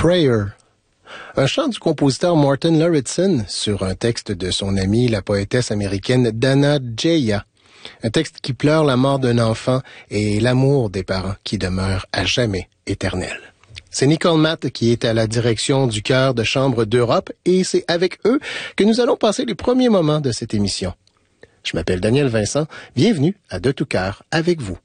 Prayer. Un chant du compositeur Martin Lauritsen sur un texte de son amie, la poétesse américaine Dana Jaya. Un texte qui pleure la mort d'un enfant et l'amour des parents qui demeure à jamais éternel. C'est Nicole Matt qui est à la direction du chœur de chambre d'Europe et c'est avec eux que nous allons passer les premiers moments de cette émission. Je m'appelle Daniel Vincent, bienvenue à De tout cœur avec vous.